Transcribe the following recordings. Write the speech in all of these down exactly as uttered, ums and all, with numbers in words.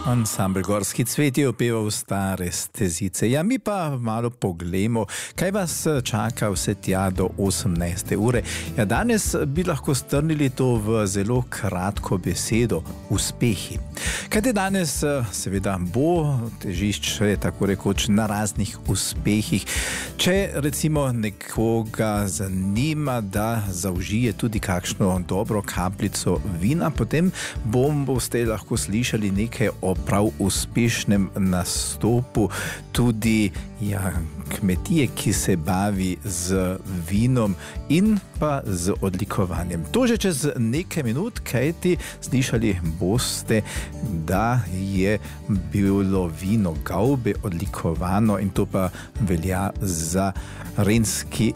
Ansambel Gorski cvet je opeval stare stezice. Ja, mi pa malo poglejmo, kaj vas čaka vse tja do osemnajste ure. Ja, danes bi lahko strnili to v zelo kratko besedo: uspehi. Kaj te danes seveda bo težišče tako rekoč na raznih uspehih. Če recimo nekoga zanima, da zaužije tudi kakšno dobro kapljico vina, potem boste lahko slišali nekaj o prav uspešnem nastopu tudi ja, kmetije, ki se bavi z vinom in pa z odlikovanjem. To že čez nekaj minut, kajti slišali boste, da je bilo vino Gaube odlikovano, in to pa velja za renski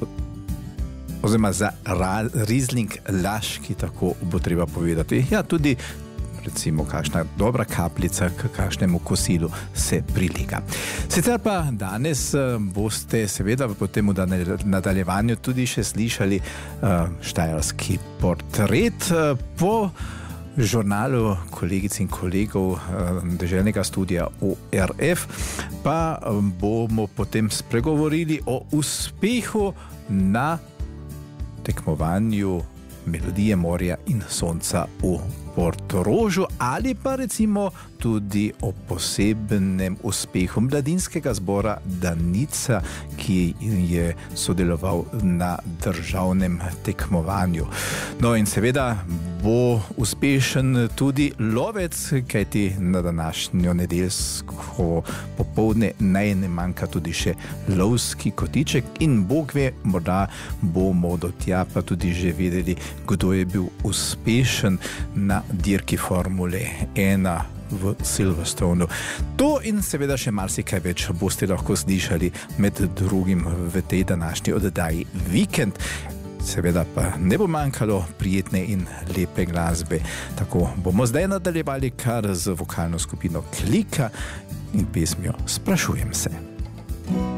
oziroma za Riesling Laški, tako bo treba povedati. Ja, tudi recimo kakšna dobra kapljica k kakšnemu kosilu se prilega. Sicer pa danes boste seveda v tem nadaljevanju tudi še slišali uh, štajerski portret po žurnalu kolegic in kolegov deželnega studia O R F, pa bomo potem spregovorili o uspehu na tekmovanju Melodije morja in sonca v Portorožu, ali pa recimo tudi o posebnem uspehu mladinskega zbora Danica, ki je sodeloval na državnem tekmovanju. No in seveda bo uspešen tudi lovec, kajti na današnjo nedeljsko popoldne naj ne manjka tudi še lovski kotiček, in Bog ve, morda bomo do tja pa tudi že vedeli, kdo je bil uspešen na dirki Formule ena v Silverstonu. To in seveda še marsikaj več boste lahko slišali med drugim v tej današnji oddaji Vikend. Seveda pa ne bo manjkalo prijetne in lepe glasbe. Tako bomo zdaj nadaljevali kar z vokalno skupino Klika in pesmijo Sprašujem se.